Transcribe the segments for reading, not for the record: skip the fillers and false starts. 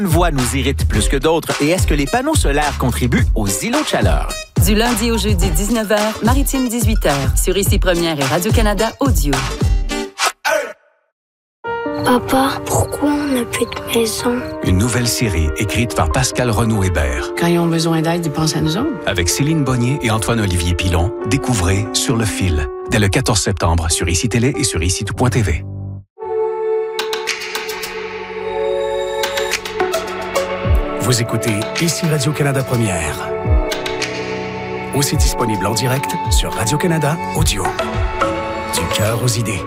Une voie nous irrite plus que d'autres et est-ce que les panneaux solaires contribuent aux îlots de chaleur? Du lundi au jeudi 19h, Maritime 18h, sur Ici Première et Radio-Canada Audio. Papa, pourquoi on n'a plus de maison? Une nouvelle série écrite par Pascal Renaud-Hébert. Quand ils ont besoin d'aide, ils pensent à nous autres. Avec Céline Bonnier et Antoine-Olivier Pilon, découvrez Sur le fil, dès le 14 septembre sur ICI Télé et sur ICI.TV. Vous écoutez Ici Radio-Canada Première. Aussi disponible en direct sur Radio-Canada Audio. Du cœur aux idées.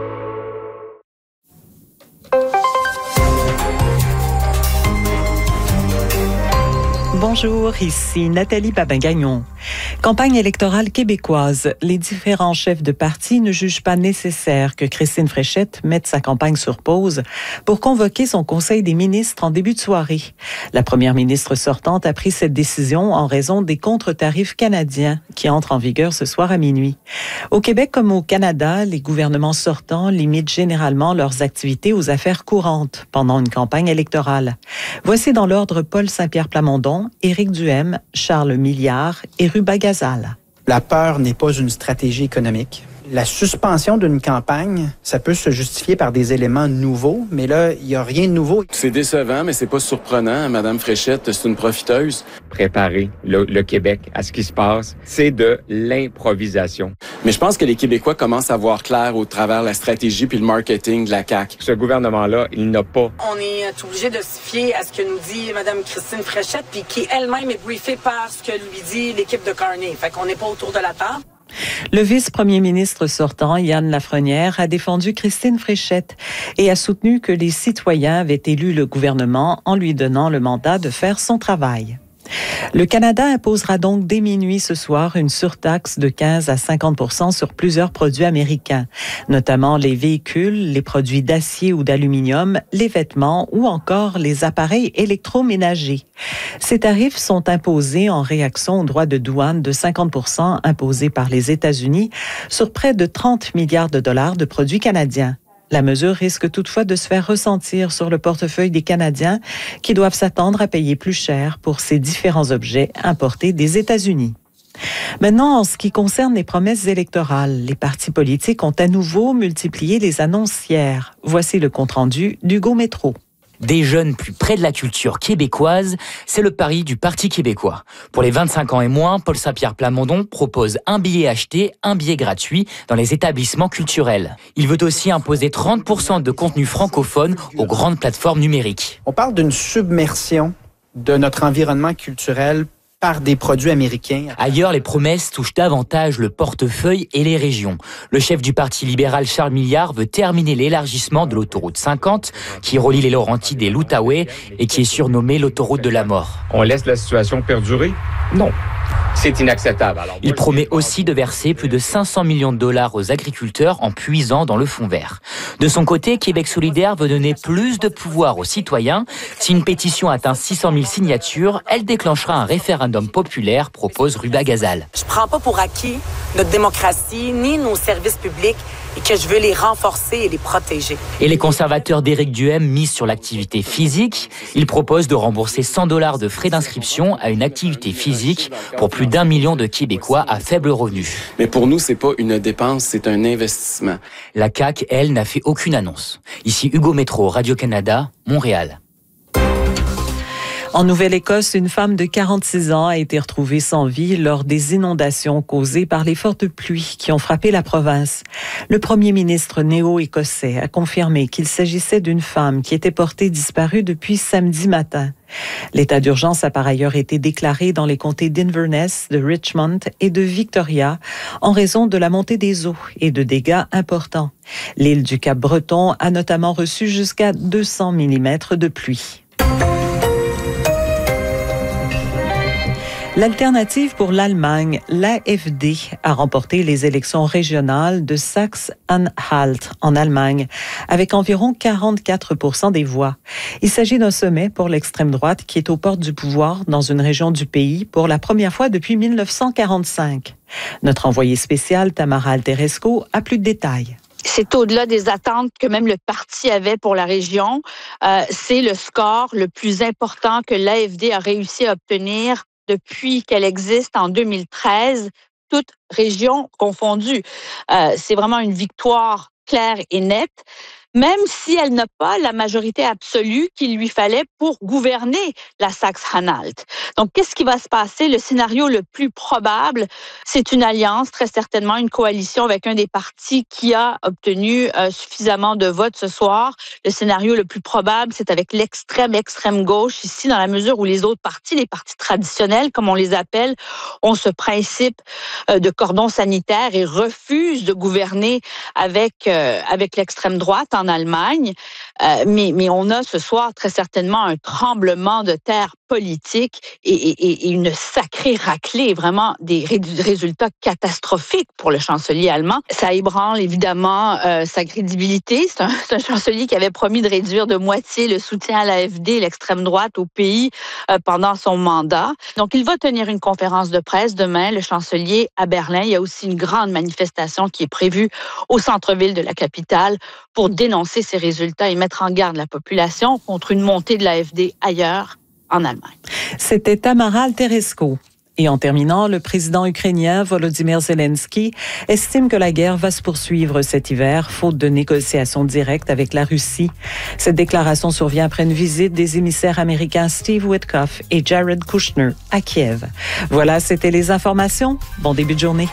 Bonjour, ici Nathalie Babin-Gagnon. Campagne électorale québécoise. Les différents chefs de parti ne jugent pas nécessaire que Christine Fréchette mette sa campagne sur pause pour convoquer son conseil des ministres en début de soirée. La première ministre sortante a pris cette décision en raison des contre-tarifs canadiens qui entrent en vigueur ce soir à minuit. Au Québec comme au Canada, les gouvernements sortants limitent généralement leurs activités aux affaires courantes pendant une campagne électorale. Voici dans l'ordre Paul Saint-Pierre Plamondon, Éric Duhem, Charles Milliard et Ruba Gazal. La peur n'est pas une stratégie économique. La suspension d'une campagne, ça peut se justifier par des éléments nouveaux, mais là, il n'y a rien de nouveau. C'est décevant, mais c'est pas surprenant. Madame Fréchette, c'est une profiteuse. Préparer le Québec à ce qui se passe, c'est de l'improvisation. Mais je pense que les Québécois commencent à voir clair au travers la stratégie puis le marketing de la CAQ. Ce gouvernement-là, il n'a pas. On est obligé de se fier à ce que nous dit Mme Christine Fréchette, puis qui elle-même est briefée par ce que lui dit l'équipe de Carney. Fait qu'on n'est pas autour de la table. Le vice-premier ministre sortant, Yann Lafrenière, a défendu Christine Fréchette et a soutenu que les citoyens avaient élu le gouvernement en lui donnant le mandat de faire son travail. Le Canada imposera donc dès minuit ce soir une surtaxe de 15 à 50% sur plusieurs produits américains, notamment les véhicules, les produits d'acier ou d'aluminium, les vêtements ou encore les appareils électroménagers. Ces tarifs sont imposés en réaction aux droits de douane de 50% imposés par les États-Unis sur près de 30 milliards de dollars de produits canadiens. La mesure risque toutefois de se faire ressentir sur le portefeuille des Canadiens qui doivent s'attendre à payer plus cher pour ces différents objets importés des États-Unis. Maintenant, en ce qui concerne les promesses électorales, les partis politiques ont à nouveau multiplié les annonces hier. Voici le compte-rendu d'Hugo Métro. Des jeunes plus près de la culture québécoise, c'est le pari du Parti québécois. Pour les 25 ans et moins, Paul Saint-Pierre Plamondon propose un billet acheté, un billet gratuit dans les établissements culturels. Il veut aussi imposer 30% de contenu francophone aux grandes plateformes numériques. On parle d'une submersion de notre environnement culturel par des produits américains. Ailleurs, les promesses touchent davantage le portefeuille et les régions. Le chef du Parti libéral, Charles Milliard, veut terminer l'élargissement de l'autoroute 50 qui relie les Laurentides et l'Outaouais et qui est surnommée l'autoroute de la mort. On laisse la situation perdurer? Non. C'est inacceptable. Il promet aussi de verser plus de 500 millions de dollars aux agriculteurs en puisant dans le fonds vert. De son côté, Québec solidaire veut donner plus de pouvoir aux citoyens. Si une pétition atteint 600 000 signatures, elle déclenchera un référendum populaire, propose Ruba Gazal. Je prends pas pour acquis notre démocratie ni nos services publics et que je veux les renforcer et les protéger. Et les conservateurs d'Éric Duhem misent sur l'activité physique. Ils proposent de rembourser 100 $ de frais d'inscription à une activité physique pour plus d'1 million de Québécois à faible revenu. Mais pour nous, c'est pas une dépense, c'est un investissement. La CAQ, elle, n'a fait aucune annonce. Ici Hugo Métro, Radio-Canada, Montréal. En Nouvelle-Écosse, une femme de 46 ans a été retrouvée sans vie lors des inondations causées par les fortes pluies qui ont frappé la province. Le premier ministre néo-écossais a confirmé qu'il s'agissait d'une femme qui était portée disparue depuis samedi matin. L'état d'urgence a par ailleurs été déclaré dans les comtés d'Inverness, de Richmond et de Victoria en raison de la montée des eaux et de dégâts importants. L'île du Cap-Breton a notamment reçu jusqu'à 200 mm de pluie. L'alternative pour l'Allemagne, l'AfD, a remporté les élections régionales de Saxe-Anhalt en Allemagne, avec environ 44% des voix. Il s'agit d'un sommet pour l'extrême droite qui est aux portes du pouvoir dans une région du pays pour la première fois depuis 1945. Notre envoyé spécial, Tamara Alteresco, a plus de détails. c'est au-delà des attentes que même le parti avait pour la région. C'est le score le plus important que l'AFD a réussi à obtenir depuis qu'elle existe en 2013, toutes régions confondues. C'est vraiment une victoire claire et nette, même si elle n'a pas la majorité absolue qu'il lui fallait pour gouverner la Saxe-Anhalt. Donc, qu'est-ce qui va se passer? Le scénario le plus probable, c'est une alliance, très certainement une coalition avec un des partis qui a obtenu suffisamment de votes ce soir. Le scénario le plus probable, c'est avec l'extrême gauche ici, dans la mesure où les autres partis, les partis traditionnels, comme on les appelle, ont ce principe de cordon sanitaire et refusent de gouverner avec l'extrême droite en Allemagne, mais on a ce soir très certainement un tremblement de terre politique et une sacrée raclée, vraiment des résultats catastrophiques pour le chancelier allemand. Ça ébranle évidemment sa crédibilité. C'est un chancelier qui avait promis de réduire de moitié le soutien à l'AfD, l'extrême droite au pays pendant son mandat. Donc il va tenir une conférence de presse demain, le chancelier à Berlin. Il y a aussi une grande manifestation qui est prévue au centre-ville de la capitale pour dénoncer ces résultats et mettre en garde la population contre une montée de l'AfD ailleurs en Allemagne. C'était Tamara Teresko. Et en terminant, le président ukrainien Volodymyr Zelensky estime que la guerre va se poursuivre cet hiver, faute de négociations directes avec la Russie. Cette déclaration survient après une visite des émissaires américains Steve Witkoff et Jared Kushner à Kiev. Voilà, c'était les informations. Bon début de journée.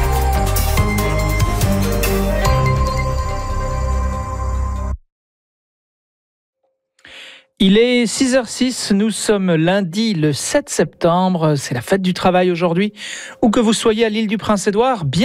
Il est 6h06, nous sommes lundi le 7 septembre, c'est la fête du travail aujourd'hui. Où que vous soyez à l'île du Prince-Édouard, bien